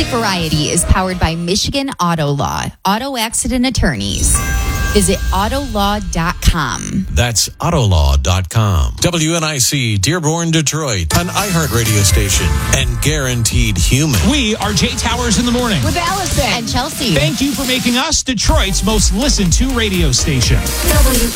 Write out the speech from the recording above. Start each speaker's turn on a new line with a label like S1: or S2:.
S1: Traffic Variety is powered by Michigan Auto Law, auto accident attorneys. Visit autolaw.com.
S2: That's autolaw.com. WNIC, Dearborn, Detroit, an iHeart radio station and guaranteed human.
S3: We are Jay Towers in the morning.
S4: With Allison
S1: And Chelsea.
S3: Thank you for making us Detroit's most listened to radio station.